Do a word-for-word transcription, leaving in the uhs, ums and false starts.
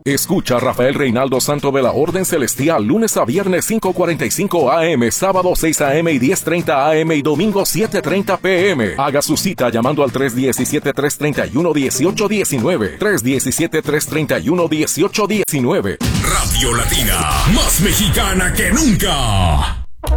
Escucha a Rafael Reinaldo Santo de la Orden Celestial lunes a viernes cinco cuarenta y cinco A M, sábado seis A M y diez treinta A M y domingo siete treinta P M. Haga su cita llamando al tres uno siete, tres tres uno, uno ocho uno nueve. tres uno siete, tres tres uno, uno ocho uno nueve. Radio Latina, más mexicana que nunca.